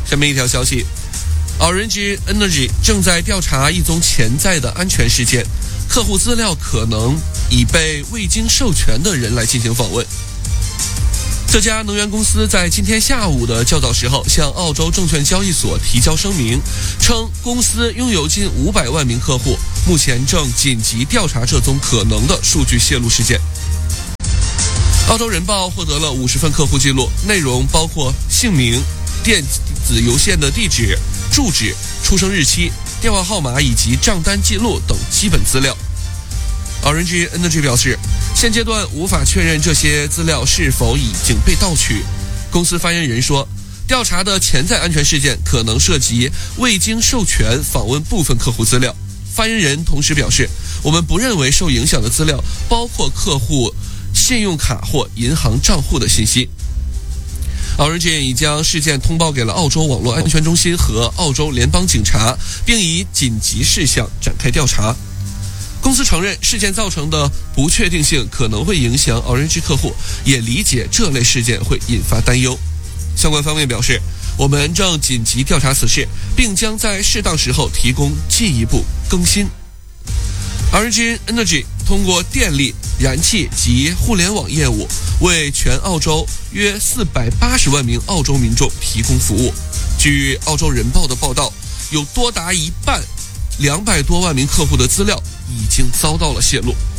下面一条消息 ，Orange Energy 正在调查一宗潜在的安全事件，客户资料可能已被未经授权的人来进行访问。这家能源公司在今天下午的较早时候向澳洲证券交易所提交声明，称公司拥有近500万名客户，目前正紧急调查这宗可能的数据泄露事件。澳洲人报获得了50份客户记录，内容包括姓名、电子邮件的地址、住址、出生日期、电话号码以及账单记录等基本资料。Orange Energy 表示，现阶段无法确认这些资料是否已经被盗取。公司发言人说，调查的潜在安全事件可能涉及未经授权访问部分客户资料。发言人同时表示，我们不认为受影响的资料包括客户信用卡或银行账户的信息。Orange 已将事件通报给了澳洲网络安全中心和澳洲联邦警察，并以紧急事项展开调查。公司承认事件造成的不确定性可能会影响 Orange 客户，也理解这类事件会引发担忧。相关方面表示，我们正紧急调查此事，并将在适当时候提供进一步更新。Orange Energy 通过电力、燃气及互联网业务，为全澳洲约480万名澳洲民众提供服务。据澳洲人报的报道，有多达一半200多万名客户的资料已经遭到了泄露。